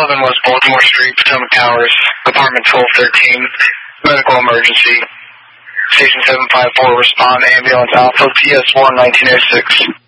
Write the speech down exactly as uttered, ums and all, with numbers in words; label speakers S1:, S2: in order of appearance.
S1: eleven West Baltimore Street, Potomac Towers, apartment twelve thirteen, medical emergency. Station seven five four, respond, ambulance Alpha, P S one nineteen oh six.